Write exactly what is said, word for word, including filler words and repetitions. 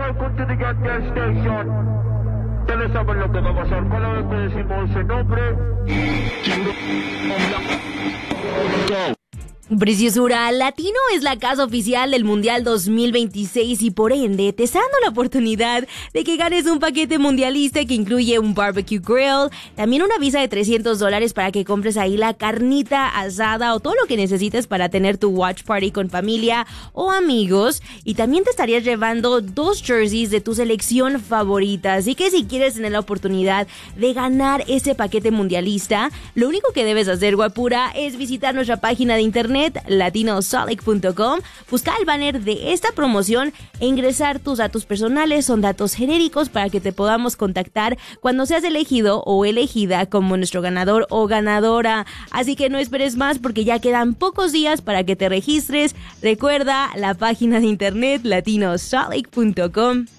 welcome to the Gas Station. Ustedes saben lo que va a pasar cada vez que decimos ese nombre. Go. Preciosura, Latino es la casa oficial del Mundial dos mil veintiséis y por ende te está dando la oportunidad de que ganes un paquete mundialista que incluye un barbecue grill, también una visa de trescientos dólares para que compres ahí la carnita asada o todo lo que necesites para tener tu watch party con familia o amigos, y también te estarías llevando dos jerseys de tu selección favorita. Así que si quieres tener la oportunidad de ganar ese paquete mundialista, lo único que debes hacer, guapura, es visitar nuestra página de internet latino solic punto com, buscar el banner de esta promoción e ingresar tus datos personales. Son datos genéricos para que te podamos contactar cuando seas elegido o elegida como nuestro ganador o ganadora. Así que no esperes más porque ya quedan pocos días para que te registres. Recuerda la página de internet latino solic punto com.